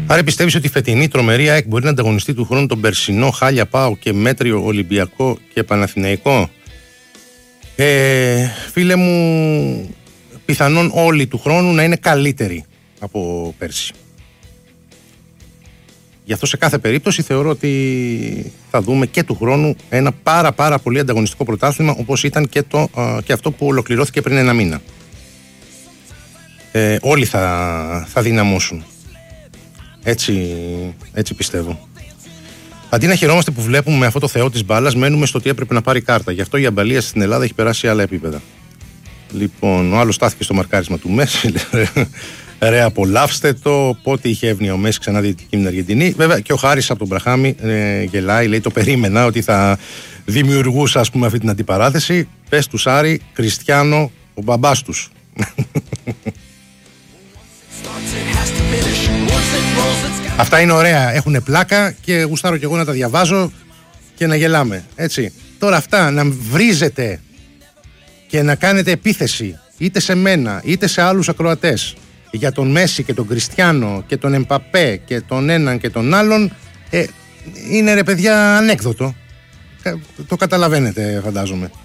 Άρα πιστεύεις ότι η φετινή τρομερή ΑΕΚ μπορεί να ανταγωνιστεί του χρόνου τον περσινό Χάλια ΠΑΟΚ και μέτριο Ολυμπιακό και Παναθηναϊκό? Φίλε μου, πιθανόν όλοι του χρόνου να είναι καλύτεροι από πέρσι. Γι' αυτό σε κάθε περίπτωση θεωρώ ότι θα δούμε και του χρόνου ένα πάρα πολύ ανταγωνιστικό πρωτάθλημα, όπως ήταν και αυτό που ολοκληρώθηκε πριν ένα μήνα. Όλοι θα δυναμώσουν. Έτσι πιστεύω. Αντί να χαιρόμαστε που βλέπουμε αυτό το θεό της μπάλας, μένουμε στο ότι έπρεπε να πάρει κάρτα. Γι' αυτό η αμπαλία στην Ελλάδα έχει περάσει σε άλλα επίπεδα. Λοιπόν, ο άλλος στάθηκε στο μαρκάρισμα του Μέση. Ρε, απολαύστε το. Πότε είχε εύνοια ο Μέση ξανά διαιτητική με την Αργεντινή. Βέβαια και ο Χάρης από τον Μπραχάμι γελάει, λέει: το περίμενα ότι θα δημιουργούσα, ας πούμε, αυτή την αντιπαράθεση. Πες του Άρη, Κριστιάνο, ο μπαμπάς τους. Αυτά είναι ωραία, έχουν πλάκα και γουστάρω και εγώ να τα διαβάζω και να γελάμε, έτσι. Τώρα αυτά να βρίζετε και να κάνετε επίθεση είτε σε μένα είτε σε άλλους ακροατές για τον Μέση και τον Κριστιάνο και τον Εμπαπέ και τον έναν και τον άλλον, είναι ρε παιδιά ανέκδοτο. Το καταλαβαίνετε, φαντάζομαι.